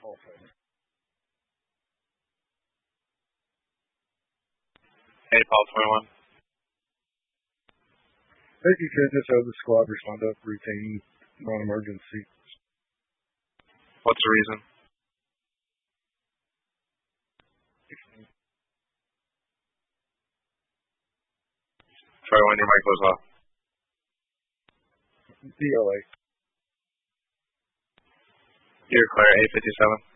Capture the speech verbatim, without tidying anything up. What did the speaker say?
Hey, Paul twenty-one. If you could just have the squad respond to routine non-emergency. What's the reason? Sorry, when your mic goes off. D L A. You're clear, eight fifty-seven.